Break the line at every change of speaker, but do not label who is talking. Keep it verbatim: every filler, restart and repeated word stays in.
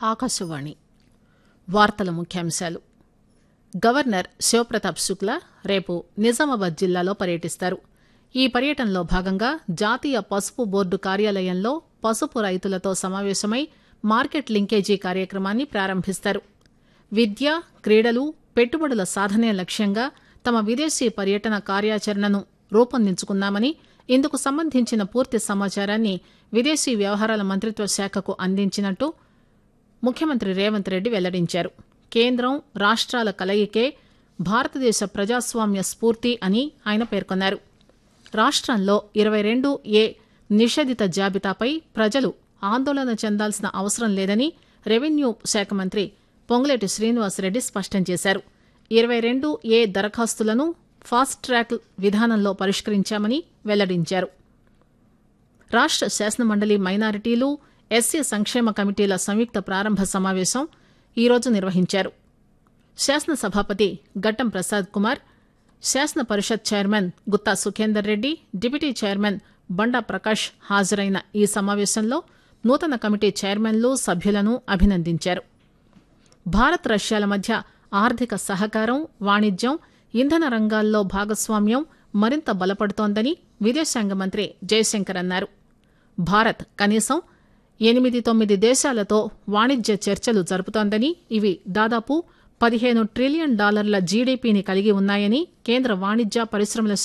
ఆకాశవాణి వార్తల ముఖ్యాంశాలు. గవర్నర్ శివప్రతాప్ శుక్లా రేపు నిజామాబాద్ జిల్లాలో పర్యటిస్తారు. ఈ పర్యటనలో భాగంగా జాతీయ పసుపు బోర్డు కార్యాలయంలో పసుపు రైతులతో సమావేశమై మార్కెట్ లింకేజీ కార్యక్రమాన్ని ప్రారంభిస్తారు. విద్య, క్రీడలు, పెట్టుబడుల సాధనే లక్ష్యంగా తమ విదేశీ పర్యటన కార్యాచరణను రూపొందించుకున్నామని, ఇందుకు సంబంధించిన పూర్తి సమాచారాన్ని విదేశీ వ్యవహారాల మంత్రిత్వ శాఖకు అందించినట్టు ముఖ్యమంత్రి రేవంత్ రెడ్డి వెల్లడించారు. కేంద్రం, రాష్ట్రాల కలయికే భారతదేశ ప్రజాస్వామ్య స్ఫూర్తి అని ఆయన పేర్కొన్నారు. రాష్ట్రంలో ఇరవై రెండు ఏ నిషేధిత జాబితాపై ప్రజలు ఆందోళన చెందాల్సిన అవసరం లేదని రెవెన్యూ శాఖ మంత్రి పొంగులేటి శ్రీనివాసరెడ్డి స్పష్టం చేశారు. ఇరవై రెండు ఏ దరఖాస్తులను ఫాస్ట్ ట్రాక్ విధానంలో పరిష్కరించామని వెల్లడించారు. రాష్ట్ర శాసనమండలి మైనారిటీలు, ఎస్సీ సంక్షేమ కమిటీల సంయుక్త ప్రారంభ సమావేశం ఈరోజు నిర్వహించారు. శాసనసభాపతి గట్టం ప్రసాద్ కుమార్, శాసన పరిషత్ chairman Gutta Sukhender Reddy, deputy chairman బండా ప్రకాష్ హాజరైన ఈ సమావేశంలో నూతన కమిటీ చైర్మన్లు, సభ్యులను అభినందించారు. భారత్ రష్యాల మధ్య ఆర్థిక సహకారం, వాణిజ్యం, ఇంధన రంగాల్లో భాగస్వామ్యం మరింత బలపడుతోందని విదేశాంగ మంత్రి జయశంకర్ అన్నారు. భారత్ కనీసం ఎనిమిది తొమ్మిది దేశాలతో వాణిజ్య చర్చలు జరుపుతోందని, ఇవి దాదాపు పదిహేను ట్రిలియన్ డాలర్ల జీడీపీని కలిగి ఉన్నాయని కేంద్ర వాణిజ్య పరిశ్రమల